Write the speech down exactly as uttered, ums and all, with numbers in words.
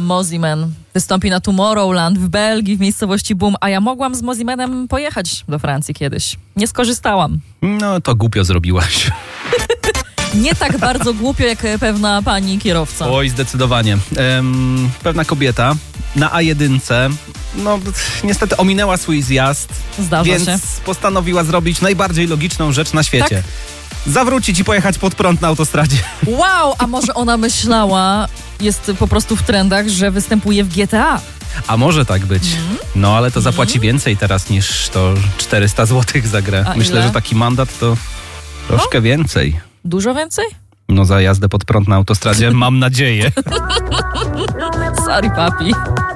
Mosiman wystąpi na Tomorrowland w Belgii, w miejscowości Boom, a ja mogłam z Mosimanem pojechać do Francji kiedyś. Nie skorzystałam. No to głupio zrobiłaś. Nie tak bardzo głupio, jak pewna pani kierowca. Oj, zdecydowanie. Ehm, pewna kobieta na A jeden, no niestety ominęła swój zjazd, Zdarza więc się. postanowiła zrobić najbardziej logiczną rzecz na świecie. Tak? Zawrócić i pojechać pod prąd na autostradzie. Wow, a może ona myślała, jest po prostu w trendach, że występuje w G T A. A może tak być. Mm. No ale to zapłaci mm. więcej teraz niż to czterysta złotych za grę. A Myślę, ile? że taki mandat to troszkę no? więcej. Dużo więcej? No za jazdę pod prąd na autostradzie mam nadzieję. Sorry, papi.